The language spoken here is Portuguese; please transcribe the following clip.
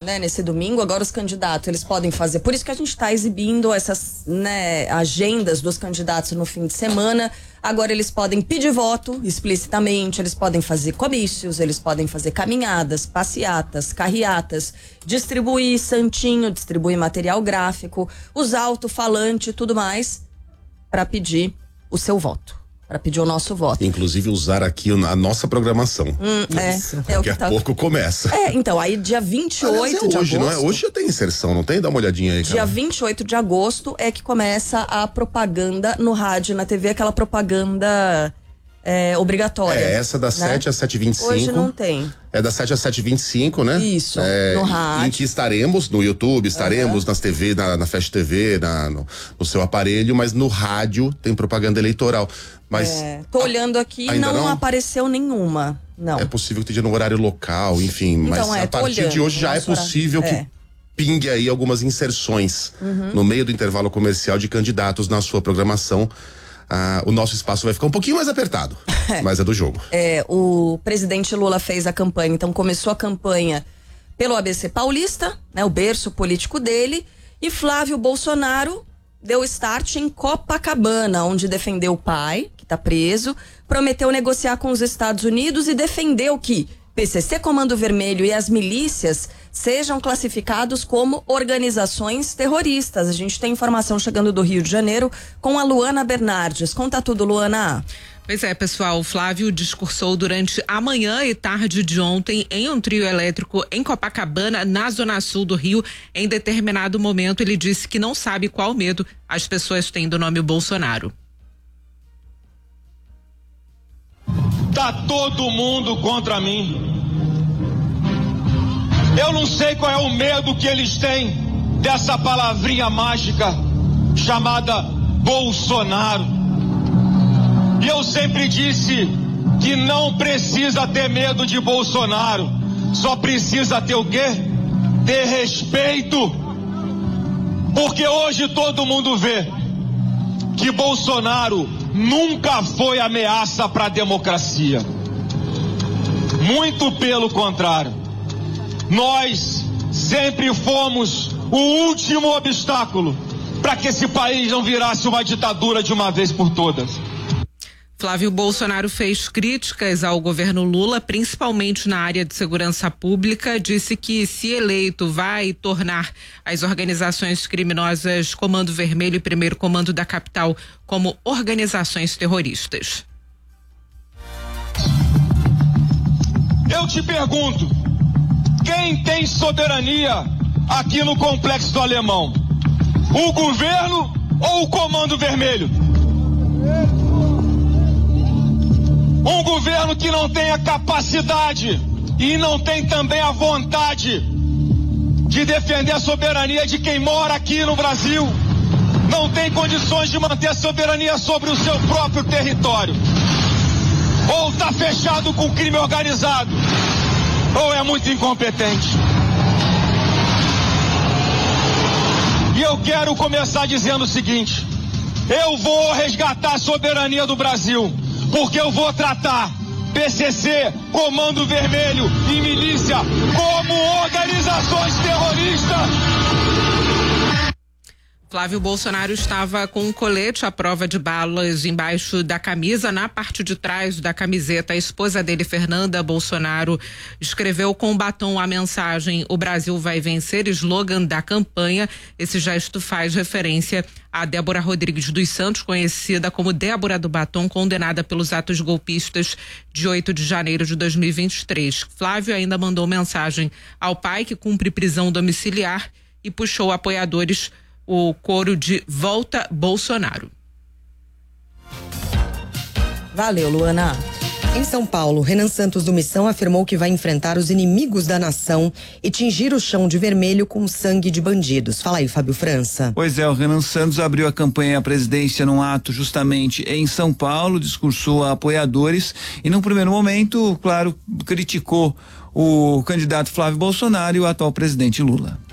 né, nesse domingo. Agora os candidatos, eles podem fazer. Por isso que a gente está exibindo essas, né, agendas dos candidatos no fim de semana. Agora eles podem pedir voto explicitamente, eles podem fazer comícios, eles podem fazer caminhadas, passeatas, carreatas, distribuir santinho, distribuir material gráfico, usar alto-falante e tudo mais para pedir o seu voto. Para pedir o nosso voto. Inclusive usar aqui a nossa programação. Daqui a pouco começa. Então, aí dia 28 de hoje, agosto. Não é? Hoje já tem inserção, não tem? Dá uma olhadinha aí, cara. Dia 28 de agosto é que começa a propaganda no rádio e na TV, aquela propaganda obrigatória. Essa das 7 às 7h25. Hoje não tem. É das 7 às 7h25, né? Isso, no rádio. Em que estaremos no YouTube, estaremos nas TV, na Fast TV, no seu aparelho, mas no rádio tem propaganda eleitoral. Mas tô olhando aqui e não apareceu nenhuma. Não. É possível que esteja no horário local, enfim, então, mas a partir de hoje já é possível que pingue aí algumas inserções no meio do intervalo comercial de candidatos na sua programação. O nosso espaço vai ficar um pouquinho mais apertado, mas é do jogo. O presidente Lula fez a campanha, então começou a campanha pelo ABC Paulista, né, o berço político dele, e Flávio Bolsonaro deu start em Copacabana, onde defendeu o pai, que está preso, prometeu negociar com os Estados Unidos e defendeu que PCC, Comando Vermelho e as milícias sejam classificados como organizações terroristas. A gente tem informação chegando do Rio de Janeiro com a Luana Bernardes. Conta tudo, Luana. Pois é, pessoal, o Flávio discursou durante a manhã e tarde de ontem em um trio elétrico em Copacabana, na zona sul do Rio. Em determinado momento, ele disse que não sabe qual medo as pessoas têm do nome Bolsonaro. Tá todo mundo contra mim. Eu não sei qual é o medo que eles têm dessa palavrinha mágica chamada Bolsonaro. E eu sempre disse que não precisa ter medo de Bolsonaro, só precisa ter o quê? Ter respeito. Porque hoje todo mundo vê que Bolsonaro nunca foi ameaça para a democracia. Muito pelo contrário. Nós sempre fomos o último obstáculo para que esse país não virasse uma ditadura de uma vez por todas. Flávio Bolsonaro fez críticas ao governo Lula, principalmente na área de segurança pública. Disse que, se eleito, vai tornar as organizações criminosas Comando Vermelho e Primeiro Comando da Capital como organizações terroristas. Eu te pergunto, quem tem soberania aqui no Complexo do Alemão? O governo ou o Comando Vermelho? Um governo que não tem a capacidade e não tem também a vontade de defender a soberania de quem mora aqui no Brasil, não tem condições de manter a soberania sobre o seu próprio território. Ou está fechado com o crime organizado, ou é muito incompetente. E eu quero começar dizendo o seguinte: eu vou resgatar a soberania do Brasil, porque eu vou tratar PCC, Comando Vermelho e milícia como organizações terroristas. Flávio Bolsonaro estava com um colete à prova de balas embaixo da camisa. Na parte de trás da camiseta, a esposa dele, Fernanda Bolsonaro, escreveu com batom a mensagem "O Brasil vai vencer", slogan da campanha. Esse gesto faz referência a Débora Rodrigues dos Santos, conhecida como Débora do Batom, condenada pelos atos golpistas de 8 de janeiro de 2023. Flávio ainda mandou mensagem ao pai, que cumpre prisão domiciliar, e puxou apoiadores o coro de "Volta Bolsonaro". Valeu, Luana. Em São Paulo, Renan Santos do Missão afirmou que vai enfrentar os inimigos da nação e tingir o chão de vermelho com sangue de bandidos. Fala aí, Fábio França. Pois é, o Renan Santos abriu a campanha à presidência num ato justamente em São Paulo, discursou a apoiadores e, num primeiro momento, claro, criticou o candidato Flávio Bolsonaro e o atual presidente Lula.